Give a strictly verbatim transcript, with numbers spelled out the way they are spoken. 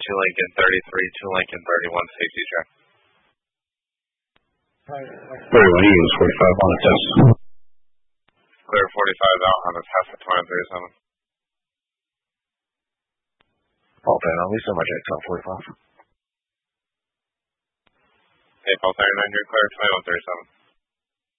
two Lincoln thirty-three, two Lincoln thirty-one, safety check. thirty-one Eagles, forty-five on the test. Clear forty-five out on the test at twenty-three seven. All day, I'll leave so much at forty-five. April thirty-nine, you're clear, twenty-one thirty-seven.